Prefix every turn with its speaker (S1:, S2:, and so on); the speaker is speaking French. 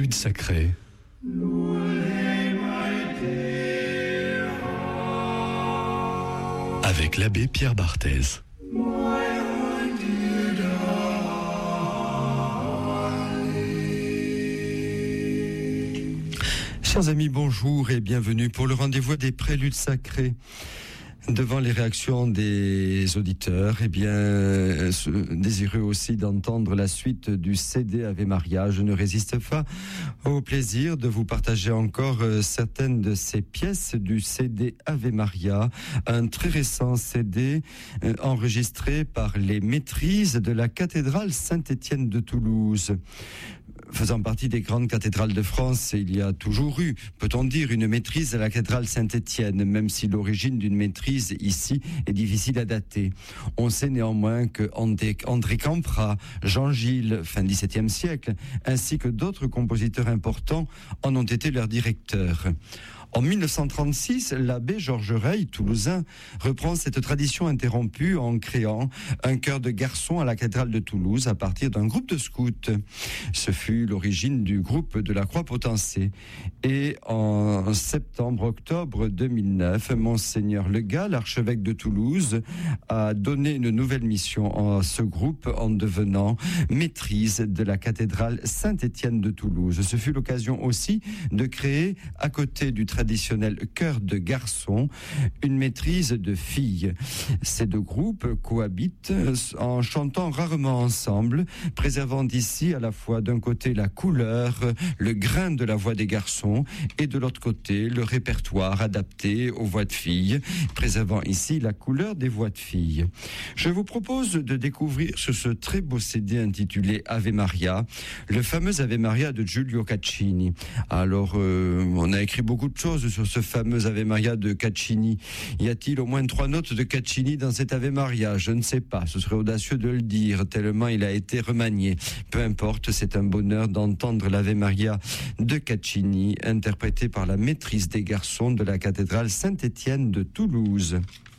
S1: Prélude sacré. Avec l'abbé Pierre Barthez.
S2: Chers amis, bonjour et bienvenue pour le rendez-vous des Préludes sacrés. Devant les réactions des auditeurs, désireux aussi d'entendre la suite du CD Ave Maria, je ne résiste pas au plaisir de vous partager encore certaines de ces pièces du CD Ave Maria, un très récent CD enregistré par les maîtrises de la cathédrale Saint-Étienne de Toulouse. Faisant partie des grandes cathédrales de France, il y a toujours eu, peut-on dire, une maîtrise à la cathédrale Saint-Étienne, même si l'origine d'une maîtrise ici est difficile à dater. On sait néanmoins que André Campra, Jean Gilles, fin XVIIe siècle, ainsi que d'autres compositeurs importants en ont été leurs directeurs. En 1936, l'abbé Georges Reille, toulousain, reprend cette tradition interrompue en créant un chœur de garçons à la cathédrale de Toulouse à partir d'un groupe de scouts. Ce fut l'origine du groupe de la Croix Potencée. Et en septembre-octobre 2009, Monseigneur Le Gall, archevêque de Toulouse, a donné une nouvelle mission à ce groupe en devenant maîtrise de la cathédrale Saint-Étienne de Toulouse. Ce fut l'occasion aussi de créer, à côté du traditionnel chœur de garçons, une maîtrise de filles. Ces deux groupes cohabitent en chantant rarement ensemble, préservant d'ici à la fois d'un côté la couleur, le grain de la voix des garçons et de l'autre côté le répertoire adapté aux voix de filles, préservant ici la couleur des voix de filles. Je vous propose de découvrir sur ce très beau CD intitulé Ave Maria, le fameux Ave Maria de Giulio Caccini. Alors, on a écrit beaucoup de choses sur ce fameux Ave Maria de Caccini. Y a-t-il au moins 3 notes de Caccini dans cet Ave Maria? Je ne sais pas, ce serait audacieux de le dire, tellement il a été remanié. Peu importe, c'est un bonheur d'entendre l'Ave Maria de Caccini, interprété par la maîtrise des garçons de la cathédrale Saint-Étienne de Toulouse.